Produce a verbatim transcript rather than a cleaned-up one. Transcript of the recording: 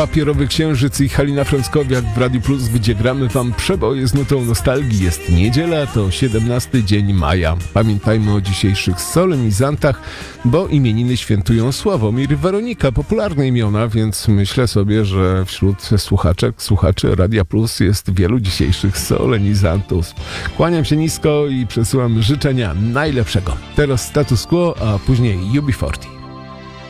Papierowy Księżyc i Halina Frąckowiak w Radiu Plus, gdzie gramy wam przeboje z nutą nostalgii. Jest niedziela, to siedemnasty dzień maja. Pamiętajmy o dzisiejszych solenizantach, bo imieniny świętują Sławomir i Weronika, popularne imiona, więc myślę sobie, że wśród słuchaczek, słuchaczy Radia Plus jest wielu dzisiejszych solenizantów. Kłaniam się nisko i przesyłam życzenia najlepszego. Teraz Status Quo, a później U B czterdzieści.